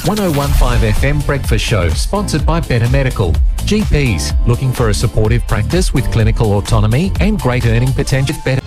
1015 FM Breakfast Show, sponsored by Better Medical. GPs looking for a supportive practice with clinical autonomy and great earning potential. Better